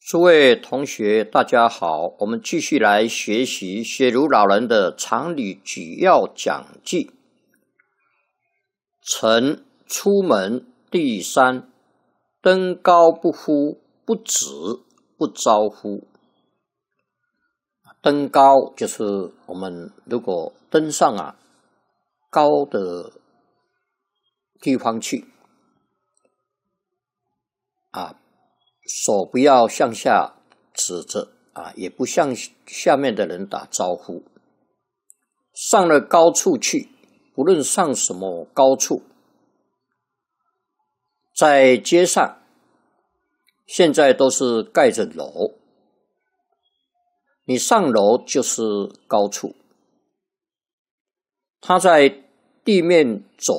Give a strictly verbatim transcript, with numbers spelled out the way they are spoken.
诸位同学，大家好，我们继续来学习学儒老人的常理举要讲记。臣出门第三，登高不呼，不止不招呼。登高就是我们如果登上啊高的地方去啊，手不要向下指着啊，也不向下面的人打招呼。上了高处去，不论上什么高处，在街上现在都是盖着楼，你上楼就是高处。他在地面走